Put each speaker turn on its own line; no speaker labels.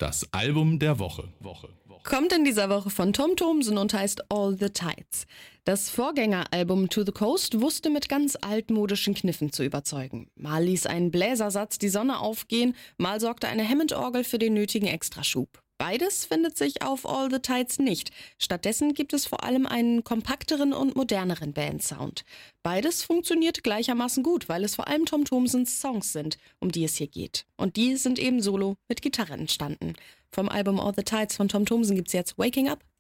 Das Album der Woche.
Kommt in dieser Woche von Tom Thomsen und heißt All the Tides. Das Vorgängeralbum To the Coast wusste mit ganz altmodischen Kniffen zu überzeugen. Mal ließ ein Bläsersatz die Sonne aufgehen, mal sorgte eine Hammond-Orgel für den nötigen Extraschub. Beides findet sich auf All the Tides nicht. Stattdessen gibt es vor allem einen kompakteren und moderneren Bandsound. Beides funktioniert gleichermaßen gut, weil es vor allem Tom Thomsens Songs sind, um die es hier geht. Und die sind eben solo mit Gitarre entstanden. Vom Album All the Tides von Tom Thomsen gibt's jetzt Waking Up.